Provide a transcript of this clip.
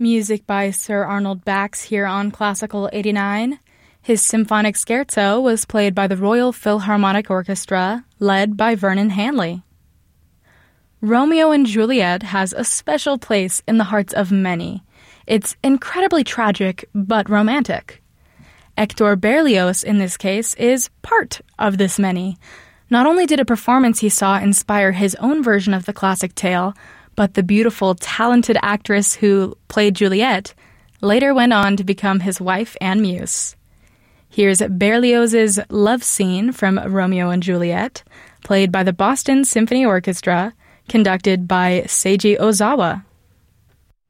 Music by Sir Arnold Bax here on Classical 89. His symphonic scherzo was played by the Royal Philharmonic Orchestra, led by Vernon Hanley. Romeo and Juliet has a special place in the hearts of many. It's incredibly tragic, but romantic. Hector Berlioz, in this case, is part of this many. Not only did a performance he saw inspire his own version of the classic tale, but the beautiful, talented actress who played Juliet later went on to become his wife and muse. Here's Berlioz's love scene from Romeo and Juliet, played by the Boston Symphony Orchestra, conducted by Seiji Ozawa.